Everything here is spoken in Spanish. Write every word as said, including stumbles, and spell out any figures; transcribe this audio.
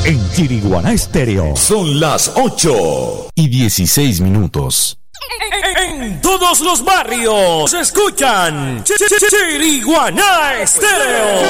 en Chiriguaná Estéreo. Son las ocho y dieciséis minutos. En todos los barrios se escuchan Chiriguaná Estéreo.